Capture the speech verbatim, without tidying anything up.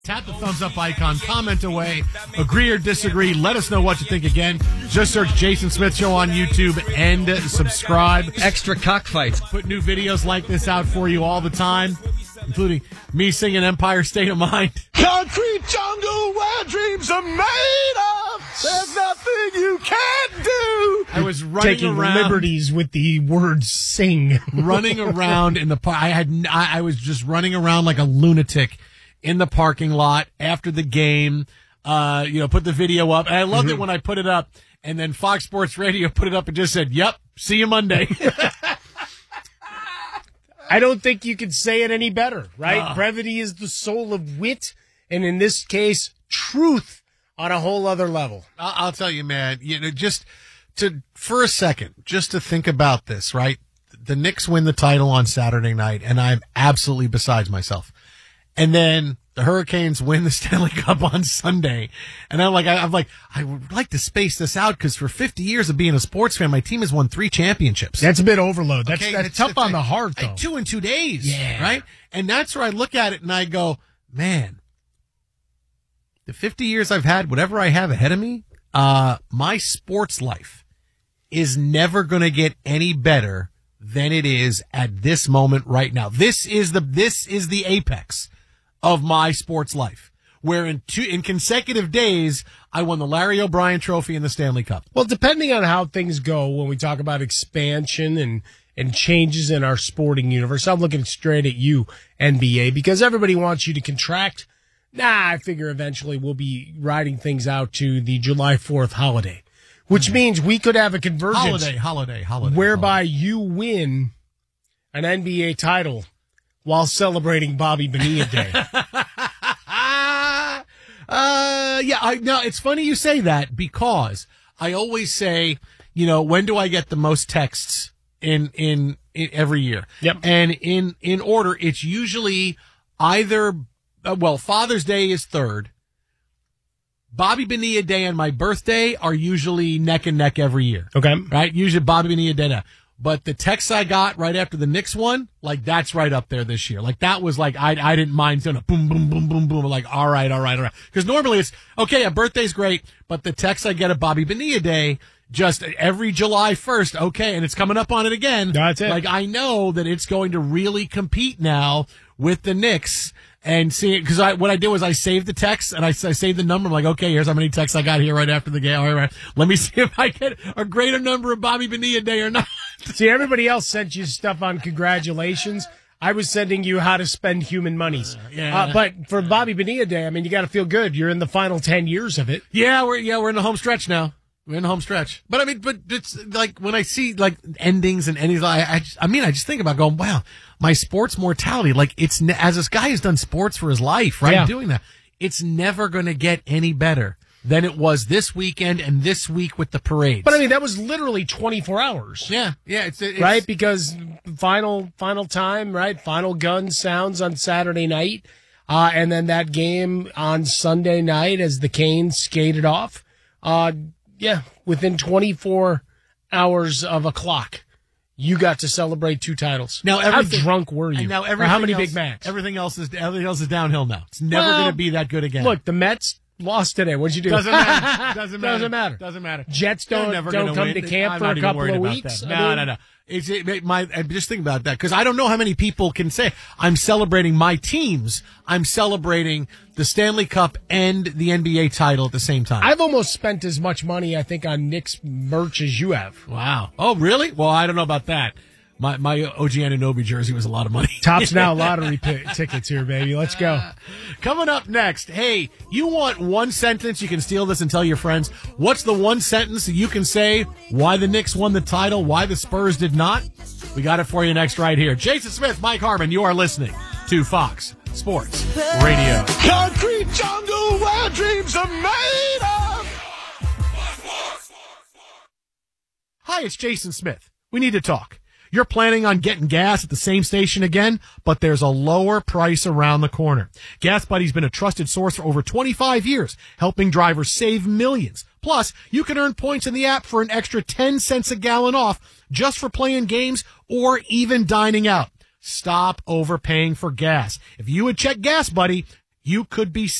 Tap the thumbs up icon, comment away, agree or disagree. Let us know what you think again. Just search Jason Smith Show on YouTube and subscribe. Extra cockfights. Put new videos like this out for you all the time, including me singing Empire State of Mind. Concrete jungle where dreams are made of. There's nothing you can't do. I was running Taking around, liberties with the words sing. running around in the park. I had, I, I was just running around like a lunatic in the parking lot after the game. Uh, you know, put the video up. And I loved mm-hmm. it when I put it up, and then Fox Sports Radio put it up and just said, "Yep, see you Monday." I don't think you could say it any better, right? Uh, Brevity is the soul of wit, and in this case, truth on a whole other level. I'll, I'll tell you, man, you know, just to, for a second, just to think about this, right? The Knicks win the title on Saturday night, and I'm absolutely besides myself. And then the Hurricanes win the Stanley Cup on Sunday. And I'm like, I, I'm like, I would like to space this out because for fifty years of being a sports fan, my team has won three championships. That's a bit overload. That's, okay, that's it's, tough it's, on the heart, though. Two in two days. Yeah. Right? And that's where I look at it and I go, man, the fifty years I've had, whatever I have ahead of me, uh, my sports life is never going to get any better than it is at this moment right now. This is the, this is the apex of my sports life, where in two, in consecutive days, I won the Larry O'Brien Trophy and the Stanley Cup. Well, depending on how things go when we talk about expansion and, and changes in our sporting universe, I'm looking straight at you, N B A, because everybody wants you to contract. Nah, I figure eventually we'll be riding things out to the July fourth holiday, which mm-hmm. means we could have a convergence. Holiday, holiday, holiday. Whereby holiday. you win an N B A title while celebrating Bobby Bonilla Day. uh, yeah, I, no, it's funny you say that because I always say, you know, when do I get the most texts in, in, in every year? Yep. And in, in order, it's usually either, uh, well, Father's Day is third. Bobby Bonilla Day and my birthday are usually neck and neck every year. Okay. Right? Usually Bobby Bonilla Day now. But the text I got right after the Knicks one, like that's right up there this year. Like that was like, I I didn't mind doing a boom, boom, boom, boom, boom. Like, all right, all right, all right. Because normally it's, okay, a birthday's great, but the text I get at Bobby Bonilla Day, just every July first, okay, and it's coming up on it again. That's it. Like I know that it's going to really compete now with the Knicks. And see, because I what I did was I saved the text and I, I saved the number. I'm like, okay, here's how many texts I got here right after the game. All right, let me see if I get a greater number of Bobby Bonilla Day or not. See, everybody else sent you stuff on congratulations. I was sending you how to spend human monies. Uh, yeah. Uh, but for Bobby Bonilla Day, I mean, you got to feel good. You're in the final ten years of it. Yeah, we're yeah we're in the home stretch now. We're in the home stretch. But I mean, but it's like when I see like endings and endings, I I, just, I mean, I just think about going, wow, my sports mortality. Like it's ne- as this guy has done sports for his life, right? Yeah. Doing that, it's never going to get any better than it was this weekend and this week with the parades. But I mean, that was literally twenty-four hours. Yeah, yeah, it's, it's right because final final time, right? Final gun sounds on Saturday night, uh, and then that game on Sunday night as the Canes skated off. Uh, yeah, within twenty-four hours of a clock, you got to celebrate two titles. Now, how drunk were you? And now or how many else, Big Macs? Everything else is everything else is downhill now. It's never well, going to be that good again. Look, the Mets lost today. What'd you do? Doesn't matter. Doesn't matter. Doesn't matter. Doesn't matter. Jets don't, never don't come win. to camp I'm for not a couple even of worried weeks. About that. I No, mean, no, no. It's it, my. I'm just thinking about that because I don't know how many people can say I'm celebrating my teams. I'm celebrating the Stanley Cup and the N B A title at the same time. I've almost spent as much money, I think, on Knicks merch as you have. Wow. Oh, really? Well, I don't know about that. My my O G Anunoby jersey was a lot of money. Tops Now lottery p- tickets here, baby. Let's go. Coming up next, hey, you want one sentence? You can steal this and tell your friends. What's the one sentence that you can say why the Knicks won the title, why the Spurs did not? We got it for you next right here. Jason Smith, Mike Harmon, you are listening to Fox Sports Radio. Concrete jungle where dreams are made of. Hi, it's Jason Smith. We need to talk. You're planning on getting gas at the same station again, but there's a lower price around the corner. Gas Buddy's been a trusted source for over twenty-five years, helping drivers save millions. Plus, you can earn points in the app for an extra ten cents a gallon off just for playing games or even dining out. Stop overpaying for gas. If you would check Gas Buddy, you could be